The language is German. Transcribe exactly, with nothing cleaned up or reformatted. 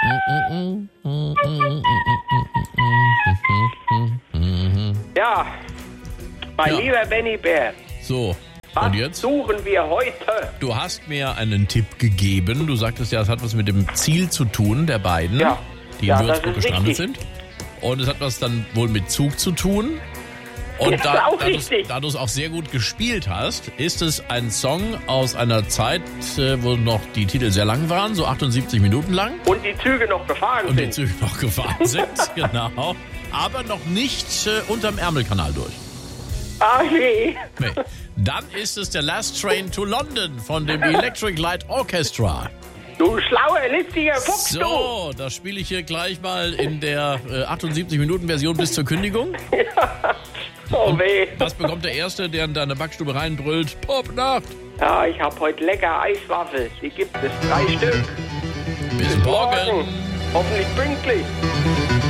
Ja, mein Ja. lieber Benny Bär, So, was und jetzt? suchen wir heute? Du hast mir einen Tipp gegeben. Du sagtest ja, es hat was mit dem Ziel zu tun, der beiden, Ja. die Ja, in das Würzburg ist gestrandet richtig. sind. Und es hat was dann wohl mit Zug zu tun. Und Ist da, auch da, du's- richtig. da du es auch sehr gut gespielt hast, ist es ein Song aus einer Zeit, äh, wo noch die Titel sehr lang waren, so achtundsiebzig Minuten lang. Und die Züge noch gefahren Und die sind. Züge noch gefahren sind, genau. Aber noch nicht äh, unterm Ärmelkanal durch. Ach je. Nee. Dann ist es der Last Train to London von dem Electric Light Orchestra. Du schlauer, listiger Fuchs, du. So, das spiele ich hier gleich mal in der äh, achtundsiebzig Minuten Version bis zur Kündigung. Oh weh. Was bekommt der Erste, der in deine Backstube reinbrüllt? Popnacht! Ja, ich hab heute lecker Eiswaffel. Die gibt es drei Stück. Bis morgen! Hoffentlich pünktlich.